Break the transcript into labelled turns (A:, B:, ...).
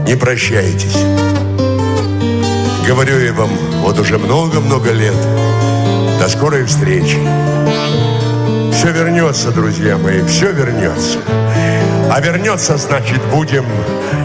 A: Не прощайтесь. Говорю я вам вот уже много-много лет. До скорой встречи. Все вернется, друзья мои, все вернется. А вернется, значит, будем